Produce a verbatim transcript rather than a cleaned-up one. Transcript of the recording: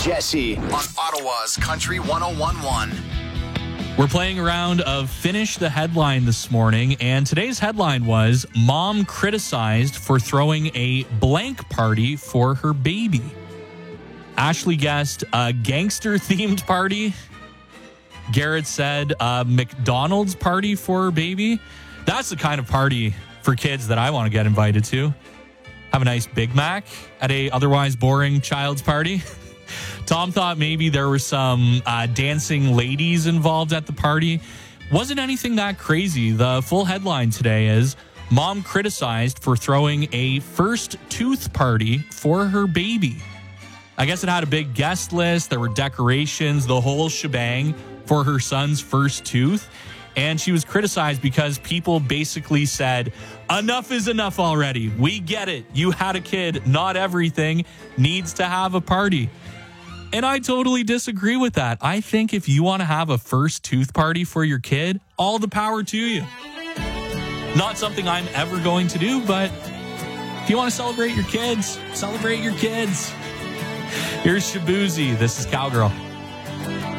Jesse on Ottawa's Country one oh one point one. We're playing a round of Finish the Headline this morning, and today's headline was Mom Criticized for Throwing a Blank Party for Her Baby. Ashley guessed a gangster-themed party. Garrett said a McDonald's party for her baby. That's the kind of party for kids that I want to get invited to. Have a nice Big Mac at a otherwise boring child's party. Tom thought maybe there were some uh, dancing ladies involved at the party. Wasn't anything that crazy. The full headline today is Mom Criticized for Throwing a First Tooth Party for Her Baby. I guess it had a big guest list. There were decorations, the whole shebang for her son's first tooth. And she was criticized because people basically said, enough is enough already. We get it. You had a kid. Not everything needs to have a party. And I totally disagree with that. I think if you want to have a first tooth party for your kid, all the power to you. Not something I'm ever going to do, but if you want to celebrate your kids, celebrate your kids. Here's Shabuzi. This is Cowgirl.